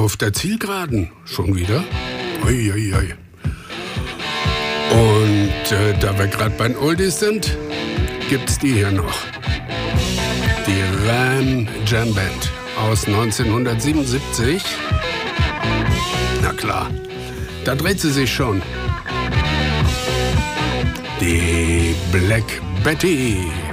auf der Zielgeraden. Schon wieder? Uiuiui. Und da wir gerade bei den Oldies sind, gibt's die hier noch. Die Ram Jam Band aus 1977. Na klar, da dreht sie sich schon. Die Black Betty.